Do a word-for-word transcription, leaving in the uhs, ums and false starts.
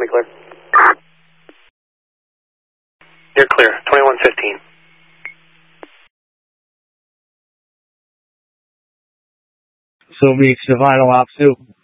me clear. You're clear, twenty-one fifteen. So reach the vital op two.